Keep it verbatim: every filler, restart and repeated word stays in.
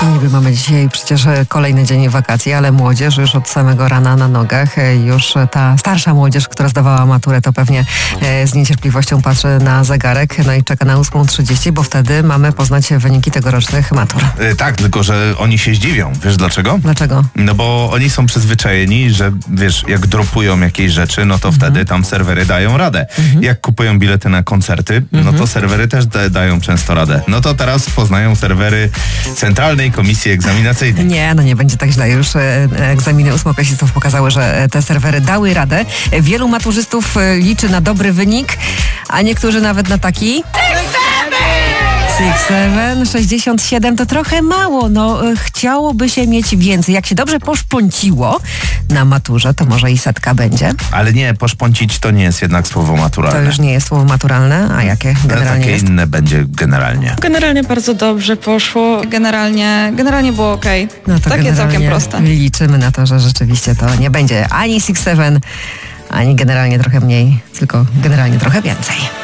Niby mamy dzisiaj przecież kolejny dzień wakacji, ale młodzież już od samego rana na nogach. Już ta starsza młodzież, która zdawała maturę, to pewnie z niecierpliwością patrzy na zegarek, no i czeka na ósma trzydzieści, bo wtedy mamy poznać wyniki tegorocznych matur. Yy, tak, tylko że oni się zdziwią. Wiesz dlaczego? Dlaczego? No bo oni są przyzwyczajeni, że wiesz, jak dropują jakieś rzeczy, no to mhm. wtedy tam serwery dają radę. Mhm. Jak kupują bilety na koncerty, mhm. no to serwery też da- dają często radę. No to teraz poznają serwery Centralnej Komisji Egzaminacyjnej. Nie, no nie będzie tak źle. Już egzaminy ósmoklasistów pokazały, że te serwery dały radę. Wielu maturzystów liczy na dobry wynik, a niektórzy nawet na taki... six seven, sześćdziesiąt siedem to trochę mało, no chciałoby się mieć więcej. Jak się dobrze poszpąciło na maturze, to może i setka będzie. Ale nie, poszpącić to nie jest jednak słowo maturalne. To już nie jest słowo maturalne, a jakie generalnie no, takie jest? inne będzie generalnie. Generalnie bardzo dobrze poszło. Generalnie, generalnie było okej. Okay. No to takie całkiem proste. Liczymy na to, że rzeczywiście to nie będzie ani six seven, ani generalnie trochę mniej, tylko generalnie trochę więcej.